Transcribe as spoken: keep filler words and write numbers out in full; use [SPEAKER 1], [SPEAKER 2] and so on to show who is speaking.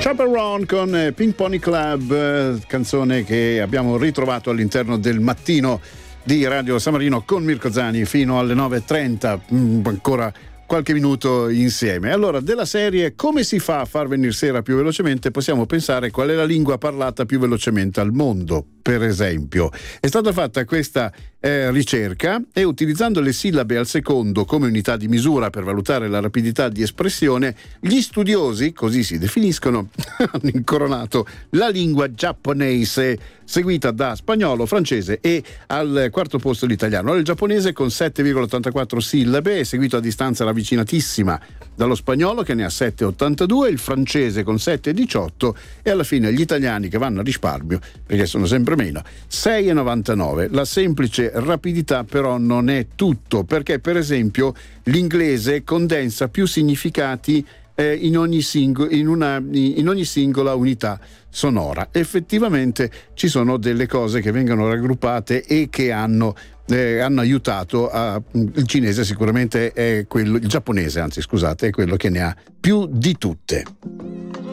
[SPEAKER 1] Chaperone con eh, Pink Pony Club, eh, canzone che abbiamo ritrovato all'interno del mattino di Radio San Marino con Mirko Zani fino alle nove e trenta, mm, ancora qualche minuto insieme. Allora, della serie come si fa a far venire sera più velocemente, possiamo pensare qual è la lingua parlata più velocemente al mondo. Per esempio, è stata fatta questa eh, ricerca e utilizzando le sillabe al secondo come unità di misura per valutare la rapidità di espressione, gli studiosi, così si definiscono, hanno incoronato la lingua giapponese, seguita da spagnolo, francese e al quarto posto l'italiano. Il giapponese con sette virgola ottantaquattro sillabe è seguito a distanza ravvicinatissima dallo spagnolo che ne ha sette virgola ottantadue, il francese con sette virgola diciotto e alla fine gli italiani che vanno a risparmio perché sono sempre meno, sei virgola novantanove. La semplice rapidità però non è tutto, perché per esempio l'inglese condensa più significati eh, in, ogni singo, in, una, in ogni singola unità sonora. Effettivamente ci sono delle cose che vengono raggruppate e che hanno Eh, hanno aiutato a, il cinese sicuramente è quello, il giapponese anzi scusate, è quello che ne ha più di tutte.